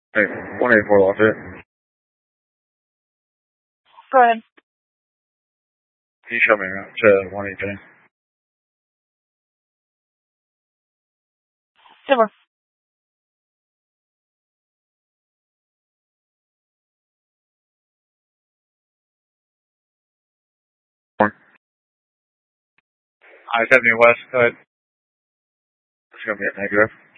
Hey, 184 Lafayette. Go ahead. Can you show me around to 183? Silver. I-70 West, go ahead. It's going to be a negative.